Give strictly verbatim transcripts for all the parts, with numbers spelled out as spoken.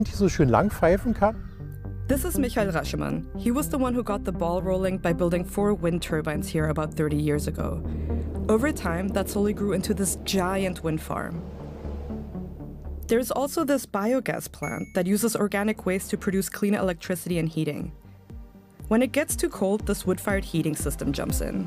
Die so schön lang pfeifen kann. This is Michael Raschemann. He was the one who got the ball rolling by building four wind turbines here about thirty years ago. Over time, that slowly grew into this giant wind farm. There's also this biogas plant that uses organic waste to produce clean electricity and heating. When it gets too cold, this wood-fired heating system jumps in.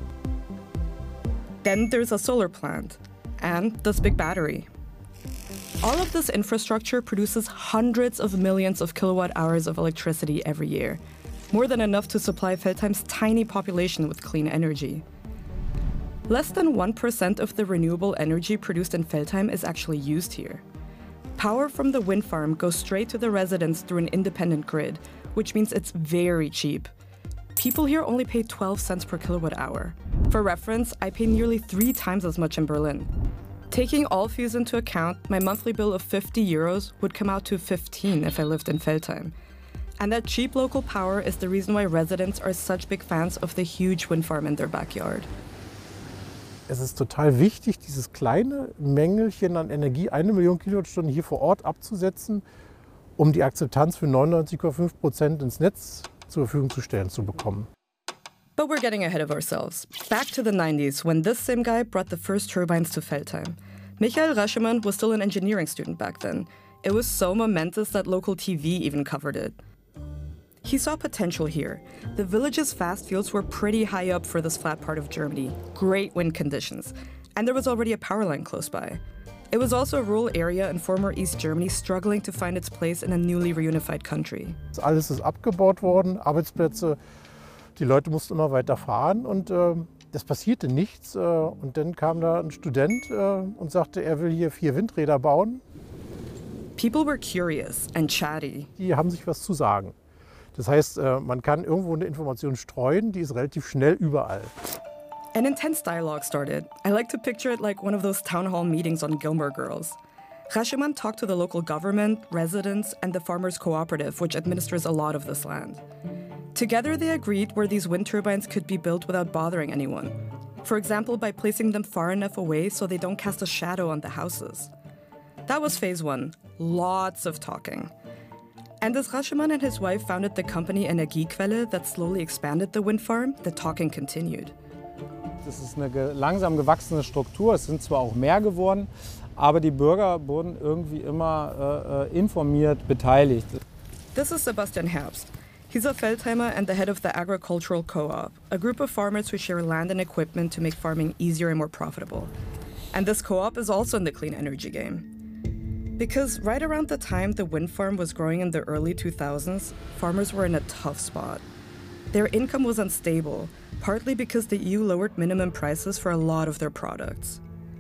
Then there's a solar plant and this big battery. All of this infrastructure produces hundreds of millions of kilowatt hours of electricity every year, more than enough to supply Veltheim's tiny population with clean energy. Less than one percent of the renewable energy produced in Veltheim is actually used here. Power from the wind farm goes straight to the residents through an independent grid, which means it's very cheap. People here only pay twelve cents per kilowatt hour. For reference, I pay nearly three times as much in Berlin. Taking all fees into account, my monthly bill of fifty euros would come out to fifteen if I lived in Veltheim. And that cheap local power is the reason why residents are such big fans of the huge wind farm in their backyard. Es ist total wichtig, dieses kleine Mängelchen an Energie, eine Million Kilowattstunden hier vor Ort abzusetzen, um die Akzeptanz für neunundneunzig Komma fünf Prozent ins Netz zur Verfügung zu stellen zu bekommen. But we're getting ahead of ourselves. Back to the nineties, when this same guy brought the first turbines to Veltheim. Michael Raschemann was still an engineering student back then. It was so momentous that local T V even covered it. He saw potential here. The village's vast fields were pretty high up for this flat part of Germany, great wind conditions, and there was already a power line close by. It was also a rural area in former East Germany struggling to find its place in a newly reunified country. Alles ist abgebaut worden, Arbeitsplätze. Die Leute mussten immer weiter fahren und äh, das passierte nichts. Äh, und dann kam da ein Student äh, und sagte, er will hier vier Windräder bauen. People were curious and chatty. Die haben sich was zu sagen. Das heißt, äh, man kann irgendwo eine Information streuen, die ist relativ schnell überall. An intense dialogue started. I like to picture it like one of those town hall meetings on Gilmore Girls. Raschemann talked to the local government, residents, and the farmers' cooperative, which administers a lot of this land. Together, they agreed where these wind turbines could be built without bothering anyone. For example, by placing them far enough away so they don't cast a shadow on the houses. That was phase one. Lots of talking. And as Raschemann and his wife founded the company Energiequelle that slowly expanded the wind farm, the talking continued. Das ist eine langsam gewachsene Struktur. Es sind zwar auch mehr geworden, aber die Bürger wurden irgendwie immer äh, informiert, beteiligt. This is Sebastian Herbst. He's a Veltheimer and the head of the Agricultural Co-op, a group of farmers who share land and equipment to make farming easier and more profitable. And this co-op is also in the clean energy game. Because right around the time the wind farm was growing in the early two thousands, farmers were in a tough spot. Their income was unstable, partly because the E U lowered minimum prices for a lot of their products.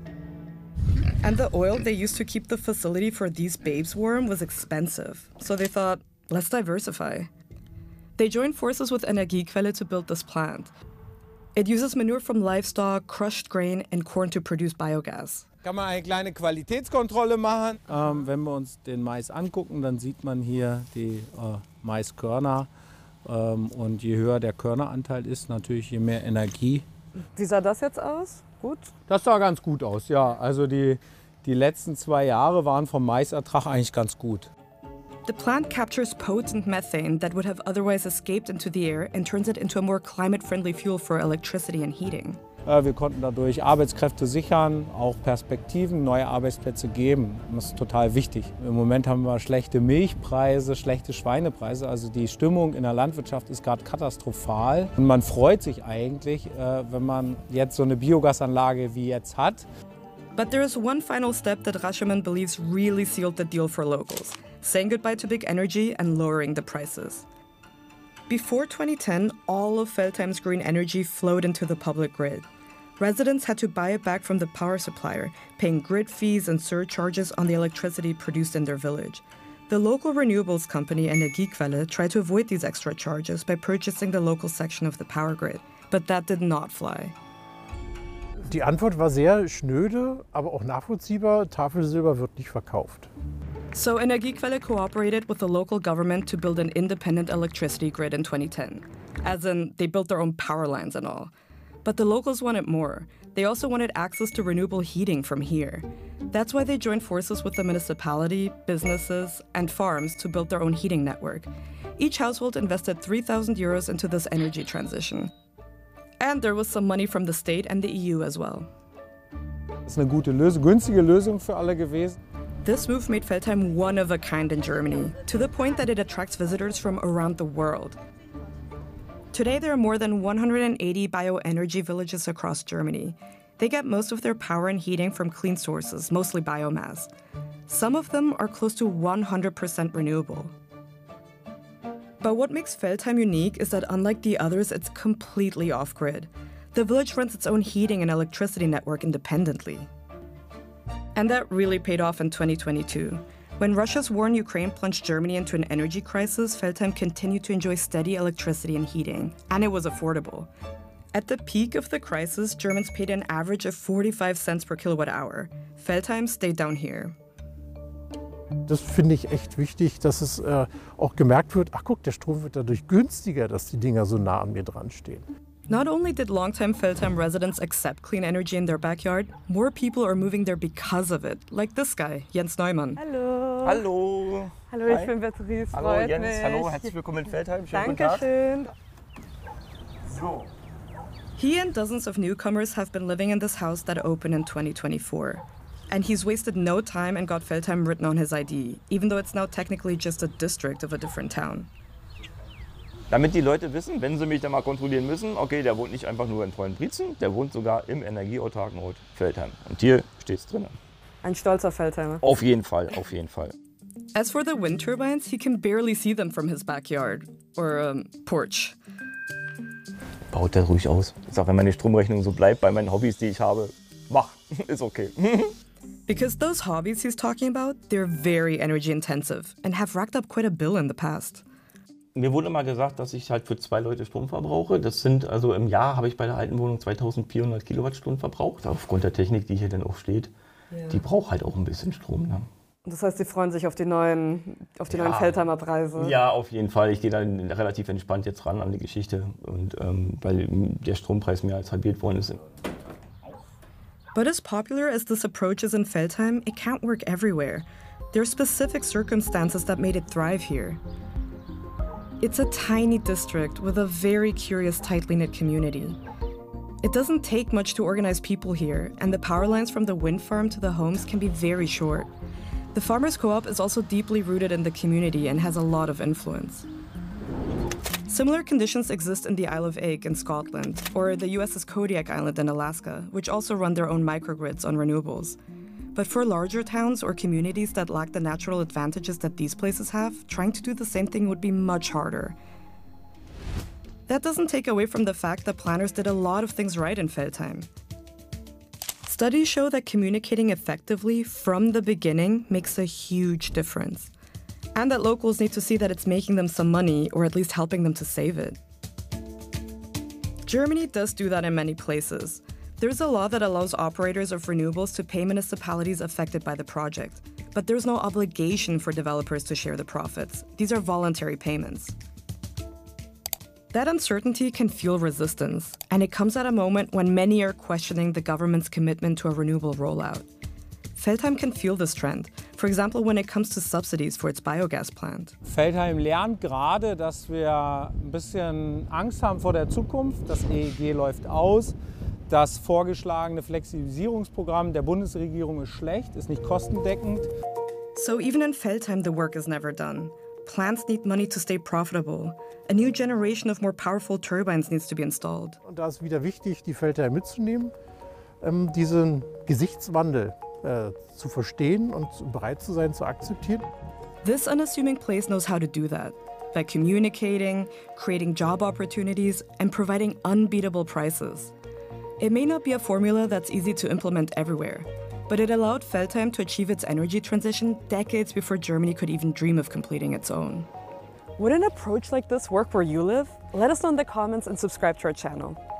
And the oil they used to keep the facility for these babes warm was expensive, so they thought, let's diversify. They joined forces with Energiequelle to build this plant. It uses manure from livestock, crushed grain, and corn to produce biogas. Kann man eine kleine Qualitätskontrolle machen. Ähm, wenn wir uns den Mais angucken, dann sieht man hier die äh, Maiskörner. Ähm, und je höher der Körneranteil ist, natürlich je mehr Energie. Wie sah das jetzt aus? Gut? Das sah ganz gut aus, ja. Also die, die letzten zwei Jahre waren vom Maisertrag eigentlich ganz gut. The plant captures potent methane that would have otherwise escaped into the air and turns it into a more climate-friendly fuel for electricity and heating. Wir konnten dadurch Arbeitskräfte sichern, auch Perspektiven, neue Arbeitsplätze geben. Das ist total wichtig. Im Moment haben wir schlechte Milchpreise, schlechte Schweinepreise. Also die Stimmung in der Landwirtschaft ist gerade katastrophal. Und man freut sich eigentlich, wenn man jetzt so eine Biogasanlage wie jetzt hat. But there is one final step that Raschemann believes really sealed the deal for locals. Saying goodbye to big energy and lowering the prices. Before twenty ten, all of Veltheim's green energy flowed into the public grid. Residents had to buy it back from the power supplier, paying grid fees and surcharges on the electricity produced in their village. The local renewables company Energiequelle tried to avoid these extra charges by purchasing the local section of the power grid, but that did not fly. Die Antwort war sehr schnöde, aber auch nachvollziehbar. Tafelsilber wird nicht verkauft. So Energiequelle cooperated with the local government to build an independent electricity grid in twenty ten. As in, they built their own power lines and all. But the locals wanted more. They also wanted access to renewable heating from here. That's why they joined forces with the municipality, businesses, and farms to build their own heating network. Each household invested three thousand euros into this energy transition. And there was some money from the state and the E U as well. Das ist eine gute Lösung, günstige Lösung für alle gewesen. This move made Veltheim one of a kind in Germany, to the point that it attracts visitors from around the world. Today, there are more than one hundred eighty bioenergy villages across Germany. They get most of their power and heating from clean sources, mostly biomass. Some of them are close to one hundred percent renewable. But what makes Veltheim unique is that unlike the others, it's completely off-grid. The village runs its own heating and electricity network independently. And that really paid off in twenty twenty-two. When Russia's war in Ukraine plunged Germany into an energy crisis, Veltheim continued to enjoy steady electricity and heating, and it was affordable. At the peak of the crisis, Germans paid an average of forty-five cents per kilowatt hour. Veltheim stayed down here. Das finde ich echt wichtig, dass es äh, auch gemerkt wird, ach guck, der Strom wird dadurch günstiger, dass die Dinger so nah an mir dran stehen. Not only did longtime Veltheim residents accept clean energy in their backyard, more people are moving there because of it, like this guy, Jens Neumann. Hallo. Hallo. Hallo, ich Hi. bin Beatrice. Hallo freut Jens, mich. hallo, herzlich willkommen in Veltheim. Schönen guten Tag. Dankeschön. So. He and dozens of newcomers have been living in this house that opened in twenty twenty-four. And he's wasted no time and got Veltheim written on his I D, even though it's now technically just a district of a different town. Damit die Leute wissen, wenn sie mich dann mal kontrollieren müssen, okay, der wohnt nicht einfach nur in Treuenbrietzen, der wohnt sogar im energieautarken Ort Veltheim. Und hier steht's drin. Ein stolzer Veltheimer. Auf jeden Fall, auf jeden Fall. As for the wind turbines, he can barely see them from his backyard, or um, porch. Baut der ruhig aus. Ich sag, wenn meine Stromrechnung so bleibt bei meinen Hobbys, die ich habe, mach, ist okay. Because those hobbies he's talking about, they're very energy intensive and have racked up quite a bill in the past. Mir wurde mal gesagt, dass ich halt für zwei Leute Strom verbrauche. Das sind, also im Jahr habe ich bei der alten Wohnung zweitausendvierhundert Kilowattstunden verbraucht. Aufgrund der Technik, die hier dann auch steht, ja. Die braucht halt auch ein bisschen Strom. Ne? Das heißt, Sie freuen sich auf die neuen, auf die ja. neuen Veltheimer Preise? Ja, auf jeden Fall. Ich gehe da relativ entspannt jetzt ran an die Geschichte, und, ähm, weil der Strompreis mehr als halbiert worden ist. But as popular as this approach is in Veltheim, it can't work everywhere. There are specific circumstances that made it thrive here. It's a tiny district with a very curious, tightly knit community. It doesn't take much to organize people here, and the power lines from the wind farm to the homes can be very short. The Farmers Co-op is also deeply rooted in the community and has a lot of influence. Similar conditions exist in the Isle of Egg in Scotland, or the U S's Kodiak Island in Alaska, which also run their own microgrids on renewables. But for larger towns or communities that lack the natural advantages that these places have, trying to do the same thing would be much harder. That doesn't take away from the fact that planners did a lot of things right in Veltheim. Studies show that communicating effectively from the beginning makes a huge difference. And that locals need to see that it's making them some money, or at least helping them to save it. Germany does do that in many places. There's a law that allows operators of renewables to pay municipalities affected by the project, but there's no obligation for developers to share the profits. These are voluntary payments. That uncertainty can fuel resistance, and it comes at a moment when many are questioning the government's commitment to a renewable rollout. Veltheim can feel this trend, for example when it comes to subsidies for its biogas plant. Veltheim lernt gerade, dass wir ein bisschen Angst haben vor der Zukunft. Das E E G läuft aus. Das vorgeschlagene Flexibilisierungsprogramm der Bundesregierung ist schlecht, ist nicht kostendeckend. So even in Veltheim, the work is never done. Plants need money to stay profitable. A new generation of more powerful turbines needs to be installed. Und da ist wieder wichtig, die Veltheim mitzunehmen, ähm, diesen Gesichtswandel äh, zu verstehen und bereit zu sein, zu akzeptieren. This unassuming place knows how to do that. By communicating, creating job opportunities, and providing unbeatable prices. It may not be a formula that's easy to implement everywhere, but it allowed Veltheim to achieve its energy transition decades before Germany could even dream of completing its own. Would an approach like this work where you live? Let us know in the comments and subscribe to our channel.